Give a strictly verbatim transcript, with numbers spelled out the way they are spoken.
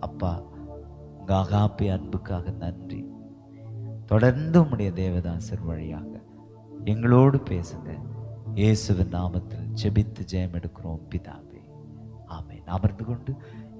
அப்பா, உங்க அகாப்பி அன்புக்காக நன்றி. தொடர்ந்து உம்முடைய தேவதாசர் வழியாக எங்களோடு பேசுங்க. இயேசுவின் நாமத்தில் ஜெபித்து ஜெயம் எடுக்கிறோம் பிதாவே, ஆமென். அமர்ந்து கொண்டு